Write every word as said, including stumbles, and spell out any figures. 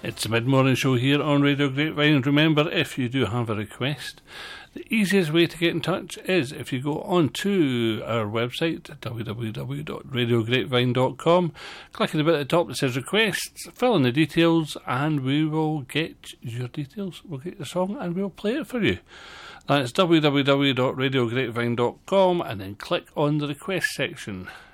It's the mid-morning show here on Radio Grapevine. Remember, if you do have a request, the easiest way to get in touch is if you go on to our website, w w w dot radio grapevine dot com, click on the bit at the top that says requests, fill in the details, and we will get your details. We'll get the song and we'll play it for you. That's w w w dot radio grapevine dot com, and then click on the request section.